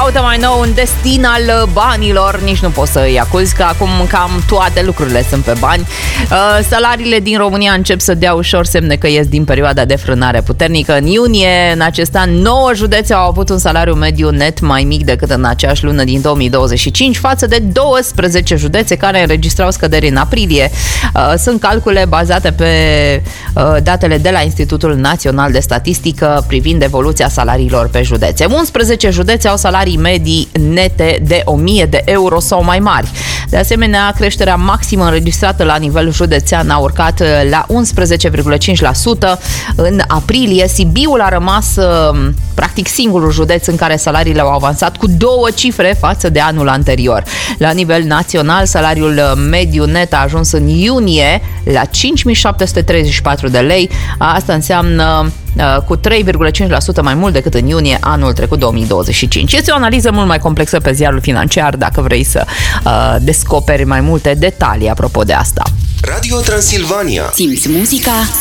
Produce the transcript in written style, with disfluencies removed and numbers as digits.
Caută mai nou un destin al banilor. Nici nu poți să îi acuzi, că acum cam toate lucrurile sunt pe bani. Salariile din România încep să dea ușor semne că ies din perioada de frânare puternică. În iunie, în acest an, 9 județe au avut un salariu mediu net mai mic decât în aceeași lună din 2025, față de 12 județe care înregistrau scăderi în aprilie. Sunt calcule bazate pe datele de la Institutul Național de Statistică privind evoluția salariilor pe județe. 11 județe au salarii medii nete de 1000 de euro sau mai mari. De asemenea, creșterea maximă înregistrată la nivel județean a urcat la 11,5% în aprilie. Sibiul a rămas practic singurul județ în care salariile au avansat cu 2 cifre față de anul anterior. La nivel național, salariul mediu net a ajuns în iunie la 5.734 de lei. Asta înseamnă cu 3,5% mai mult decât în iunie anul trecut, 2025. Este o analiză mult mai complexă pe Ziarul Financiar, dacă vrei să descoperi mai multe detalii apropo de asta. Radio Transilvania. Simți muzica,